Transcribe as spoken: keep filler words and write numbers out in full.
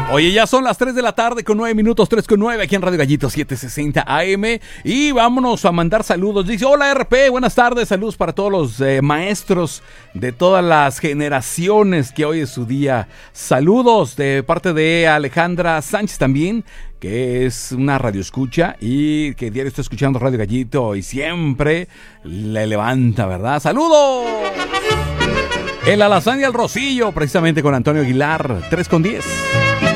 Oye, ya son las tres de la tarde con nueve minutos, tres con nueve aquí en Radio Gallito setecientos sesenta A M. Y vámonos a mandar saludos. Dice, hola R P, buenas tardes. Saludos para todos los eh, maestros de todas las generaciones que hoy es su día. Saludos de parte de Alejandra Sánchez también, que es una radioescucha y que diario está escuchando Radio Gallito y siempre le levanta, ¿verdad? ¡Saludos! El alazán y el rocillo, precisamente con Antonio Aguilar, tres con diez.